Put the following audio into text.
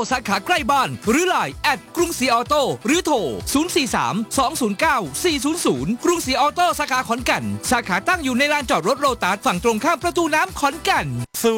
สาขาใกล้บ้านหรือ LINE กรุงศรีออโต้หรือโทร043-209-400กรุงศรีออโต้สาขาขอนแก่นสาขาตั้งอยู่ในลานจอดรถโลตัสฝั่งตรงข้ามประตูน้ำขอนแก่น